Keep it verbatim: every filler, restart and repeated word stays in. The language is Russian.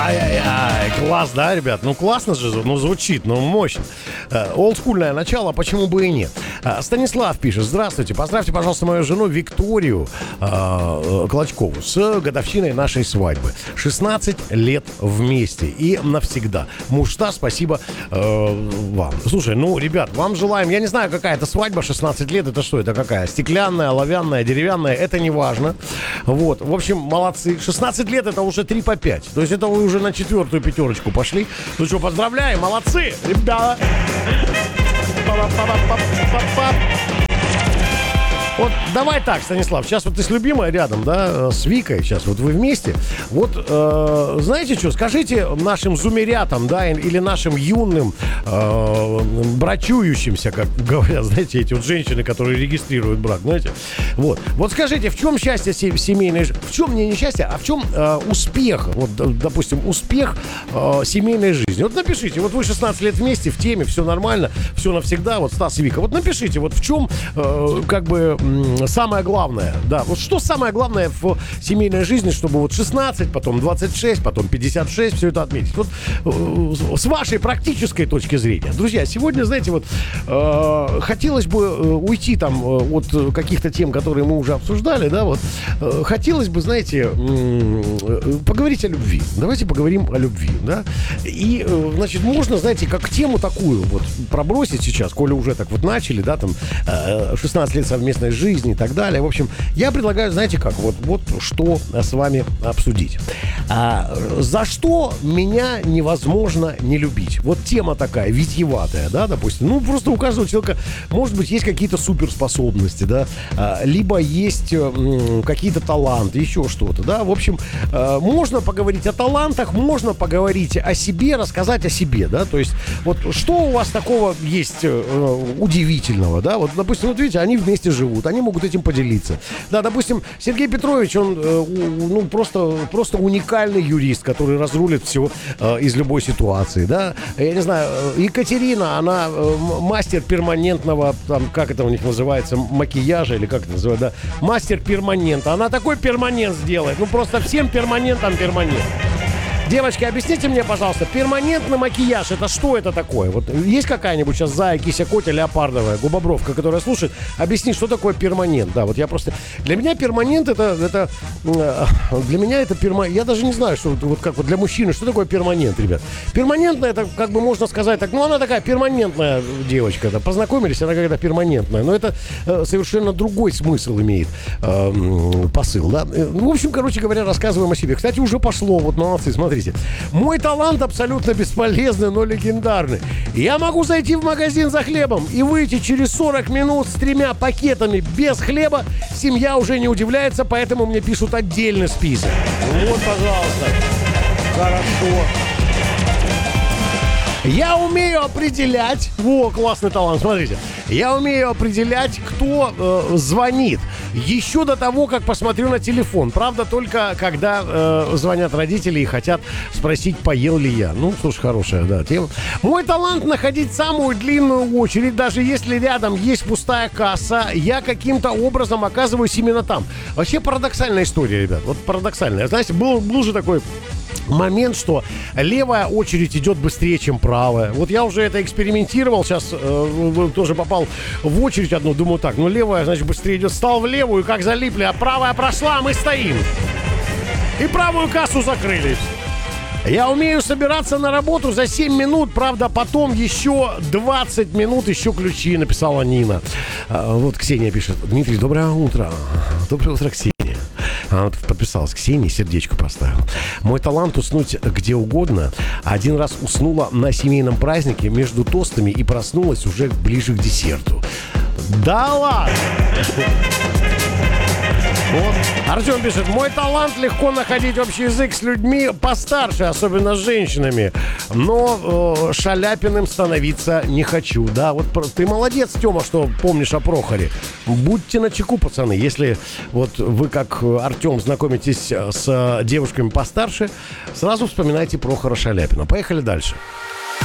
Ай-яй-яй, класс, да, ребят? Ну, классно же, ну, звучит, ну, мощно. Олдскульное начало, почему бы и нет? Станислав пишет: здравствуйте, поздравьте, пожалуйста, мою жену Викторию э, Клочкову с годовщиной нашей свадьбы. шестнадцать лет вместе и навсегда. Мужта, спасибо э, вам. Слушай, ну, ребят, вам желаем, я не знаю, какая это свадьба, шестнадцать лет, это что, это какая? Стеклянная, оловянная, деревянная, это не важно. Вот, в общем, молодцы. шестнадцать лет это уже три по пять. То есть это вы уже на четвертую пятерочку пошли. Ну что, поздравляем, молодцы, ребята. Вот давай так, Станислав, сейчас вот ты с любимой рядом, да, с Викой, сейчас вот вы вместе. Вот, э, знаете что, скажите нашим зумерятам, да, или нашим юным э, брачующимся, как говорят, знаете, эти вот женщины, которые регистрируют брак, знаете. Вот, вот скажите, в чем счастье семейной жизни, в чем не несчастье, а в чем э, успех, вот, допустим, успех э, семейной жизни. Вот напишите, вот вы шестнадцать лет вместе, в теме, все нормально, все навсегда, вот Стас и Вика, вот напишите, вот в чем, э, как бы, самое главное, да, вот что самое главное в семейной жизни, чтобы вот шестнадцать, потом двадцать шесть, потом пятьдесят шесть, все это отметить. Вот э, с вашей практической точки зрения. Друзья, сегодня, знаете, вот э, хотелось бы э, уйти там э, от каких-то тем, которые мы уже обсуждали, да, вот, э, хотелось бы, знаете, э, поговорить о любви. Давайте поговорим о любви, да, и, э, значит, можно, знаете, как тему такую вот пробросить сейчас, коли уже так вот начали, да, там, э, шестнадцать лет совместной жизни и так далее. В общем, я предлагаю, знаете как, вот, вот что с вами обсудить. А, за что меня невозможно не любить? Вот тема такая, витьеватая, да, допустим. Ну, просто у каждого человека, может быть, есть какие-то суперспособности, да, а, либо есть м, какие-то таланты, еще что-то, да. В общем, а, можно поговорить о талантах, можно поговорить о себе, рассказать о себе, да, то есть, вот что у вас такого есть э, удивительного, да, вот, допустим, вот видите, они вместе живут, они могут этим поделиться. Да, допустим, Сергей Петрович, он э, ну, просто, просто уникальный юрист, который разрулит все э, из любой ситуации, да. Я не знаю, Екатерина, она э, мастер перманентного, там, как это у них называется, макияжа, или как это называется, да, мастер перманента. Она такой перманент сделает, ну, просто всем перманентом перманент. Девочки, объясните мне, пожалуйста, перманентный макияж, это что это такое? Вот есть какая-нибудь сейчас зая, кися, котя, леопардовая, губобровка, которая слушает? Объясни, что такое перманент? Да, вот я просто... Для меня перманент это... это для меня это перманент... Я даже не знаю, что вот как вот для мужчины, что такое перманент, ребят. Перманентная, это как бы можно сказать так, ну она такая перманентная девочка, да, познакомились, она какая-то перманентная, но это э, совершенно другой смысл имеет, э, посыл, да. В общем, короче говоря, рассказываем о себе. Кстати, уже пошло, вот молодцы, смотрите. Мой талант абсолютно бесполезный, но легендарный. Я могу зайти в магазин за хлебом и выйти через сорок минут с тремя пакетами без хлеба. Семья уже не удивляется, поэтому мне пишут отдельный список. Вот, пожалуйста. Хорошо. Я умею определять... Во, классный талант, смотрите. Я умею определять, кто э, звонит. Еще до того, как посмотрю на телефон. Правда, только когда э, звонят родители и хотят спросить, поел ли я. Ну, слушай, хорошая, да, тема. Мой талант находить самую длинную очередь. Даже если рядом есть пустая касса, я каким-то образом оказываюсь именно там. Вообще парадоксальная история, ребят. Вот парадоксальная. Знаете, был, был же такой... момент, что левая очередь идет быстрее, чем правая. Вот я уже это экспериментировал, сейчас э, тоже попал в очередь одну, думаю, так, ну левая, значит, быстрее идет, стал в левую, как залипли, а правая прошла, а мы стоим. И правую кассу закрыли. Я умею собираться на работу за семь минут, правда, потом еще двадцать минут, еще ключи, написала Нина. А, вот Ксения пишет: Дмитрий, доброе утро. Доброе утро, Ксения. Она подписалась Ксении, сердечко поставил. Мой талант уснуть где угодно. Один раз уснула на семейном празднике между тостами и проснулась уже ближе к десерту. Да ладно! Вот. Артем пишет: мой талант легко находить общий язык с людьми постарше, особенно с женщинами. Но э, шаляпиным становиться не хочу. Да, вот ты молодец, Тёма, что помнишь о Прохоре. Будьте начеку, пацаны. Если вот вы, как Артем, знакомитесь с девушками постарше, сразу вспоминайте Прохора Шаляпина. Поехали дальше.